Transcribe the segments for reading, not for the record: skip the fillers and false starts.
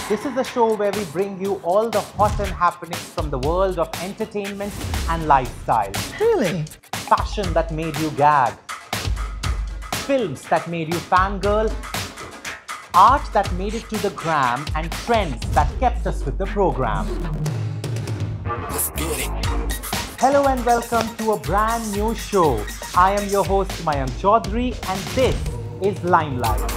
This is the show where we bring you all the hot and happenings from the world of entertainment and lifestyle. Really? Fashion that made you gag. Films that made you fangirl. Art that made it to the gram, and trends that kept us with the program. Let's get it. Hello and welcome to a brand new show. I am your host Mayank Chaudhary and this is Limelight.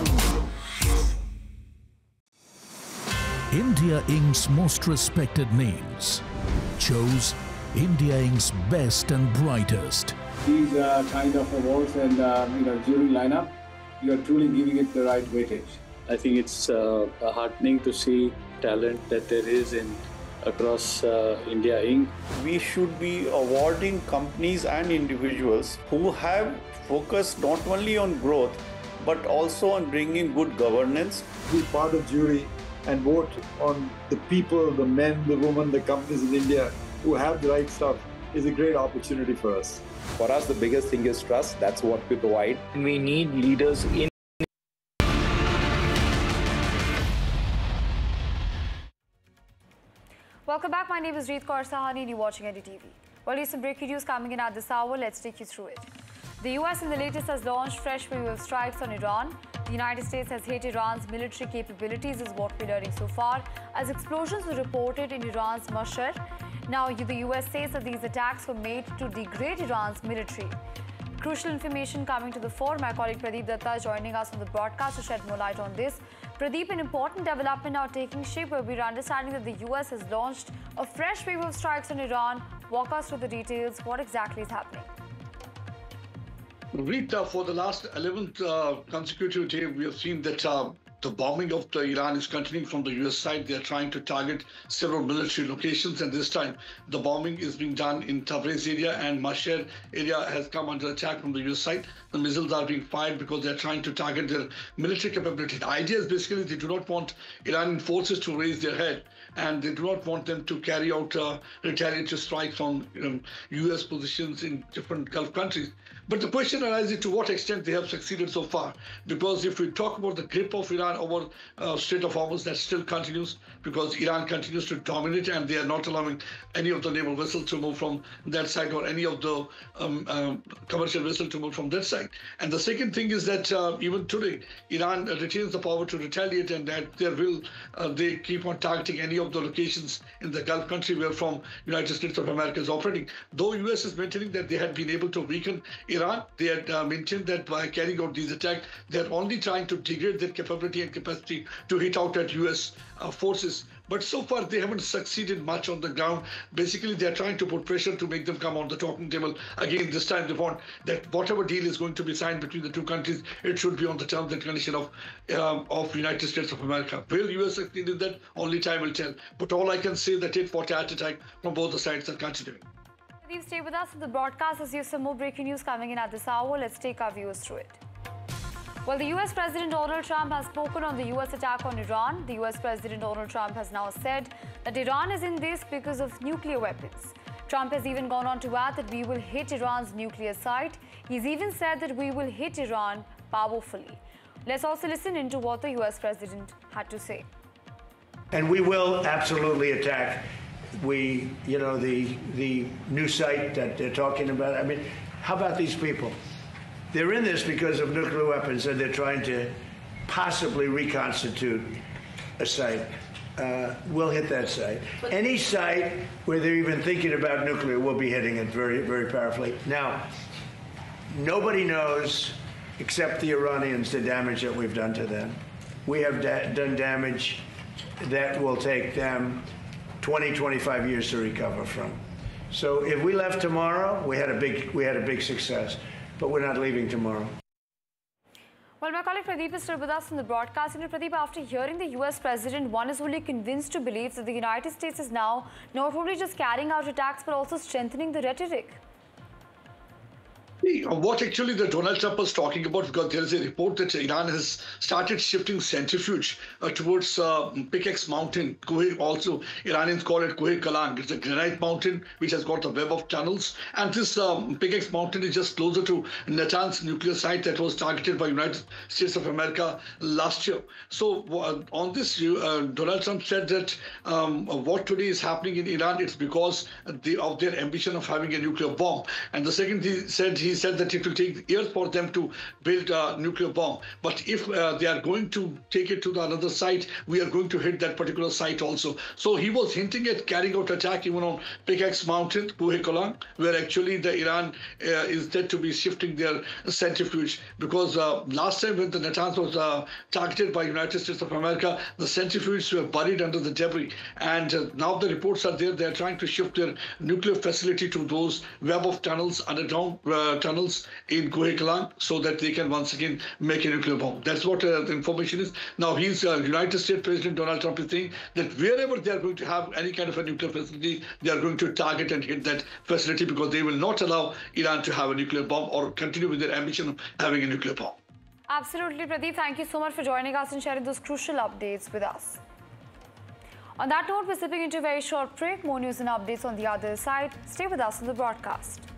India Inc.'s most respected names chose India Inc.'s best and brightest. These kind of awards and jury lineup, you are truly giving it the right weightage. I think it's heartening to see talent that there is across India Inc. We should be awarding companies and individuals who have focused not only on growth but also on bringing good governance. Be part of jury and vote on the people, the men, the women, the companies in India who have the right stuff is a great opportunity for us. For us, the biggest thing is trust. That's what we provide. We need leaders in. Welcome back. My name is Reet Kaur Sahani and you're watching NDTV. Well, here's some breaking news coming in at this hour. Let's take you through it. The US in the latest has launched fresh wave of strikes on Iran. The United States has hit Iran's military capabilities is what we're learning so far, as explosions were reported in Iran's Mashhad. Now, the US says that these attacks were made to degrade Iran's military. Crucial information coming to the fore. My colleague Pradeep Datta joining us on the broadcast to shed more light on this. Pradeep, an important development now taking shape where we're understanding that the US has launched a fresh wave of strikes on Iran. Walk us through the details. What exactly is happening? Rita, for the last 11th consecutive day, we have seen that the bombing of Iran is continuing from the US side. They are trying to target several military locations, and this time the bombing is being done in Tabriz area, and Mashhad area has come under attack from the US side. The missiles are being fired because they are trying to target their military capability. The idea is basically they do not want Iranian forces to raise their head, and they do not want them to carry out retaliatory strikes on US positions in different Gulf countries. But the question arises to what extent they have succeeded so far. Because if we talk about the grip of Iran over Strait of Hormuz, that still continues because Iran continues to dominate and they are not allowing any of the naval vessels to move from that side or any of the commercial vessels to move from that side. And the second thing is that even today, Iran retains the power to retaliate, and that they keep on targeting any of the locations in the Gulf country where from United States of America is operating. Though US is maintaining that they had been able to weaken Iran, they had maintained that by carrying out these attacks, they're only trying to degrade their capability and capacity to hit out at US forces. But so far, they haven't succeeded much on the ground. Basically, they're trying to put pressure to make them come on the talking table. Again, this time they want that whatever deal is going to be signed between the two countries, it should be on the terms and conditions of United States of America. Will US succeed in that? Only time will tell. But all I can say that tit for tat attack from both the sides are continuing. Please stay with us in the broadcast as you have some more breaking news coming in at this hour. Let's take our viewers through it. Well, the US President Donald Trump has spoken on the US attack on Iran. The US President Donald Trump has now said that Iran is in this because of nuclear weapons. Trump has even gone on to add that we will hit Iran's nuclear site. He's even said that we will hit Iran powerfully. Let's also listen into what the US President had to say. And we will absolutely attack the new site that they're talking about. I mean, how about these people? They're in this because of nuclear weapons, and they're trying to possibly reconstitute a site. We'll hit that site. Any site where they're even thinking about nuclear, we'll be hitting it very, very powerfully. Now, nobody knows, except the Iranians, the damage that we've done to them. We have done damage that will take them 20, 25 years to recover from. So if we left tomorrow, we had a big success. But we're not leaving tomorrow. Well, my colleague Pradeep is still with us in the broadcast. And Pradeep, after hearing the US President, one is only convinced to believe that the United States is now not only just carrying out attacks, but also strengthening the rhetoric. What actually the Donald Trump was talking about, because there is a report that Iran has started shifting centrifuge towards Pickaxe Mountain. Also, Iranians call it Kohe Kalang. It's a granite mountain which has got a web of tunnels. And this Pickaxe Mountain is just closer to Natanz nuclear site that was targeted by United States of America last year. So on this, Donald Trump said that what today is happening in Iran, it's because of their ambition of having a nuclear bomb. And the second he said that it will take years for them to build a nuclear bomb. But if they are going to take it to another site, we are going to hit that particular site also. So he was hinting at carrying out attack even on Pickaxe Mountain, Kohe Kalang, where actually the Iran is said to be shifting their centrifuge. Because last time when the Natanz was targeted by United States of America, the centrifuges were buried under the debris. And now the reports are there. They are trying to shift their nuclear facility to those web of tunnels, underground tunnels in Kohe Kalang, so that they can once again make a nuclear bomb. That's what the information is. Now, United States President Donald Trump is saying that wherever they are going to have any kind of a nuclear facility, they are going to target and hit that facility, because they will not allow Iran to have a nuclear bomb or continue with their ambition of having a nuclear bomb. Absolutely, Pradeep. Thank you so much for joining us and sharing those crucial updates with us. On that note, we're slipping into a very short break. More news and updates on the other side. Stay with us on the broadcast.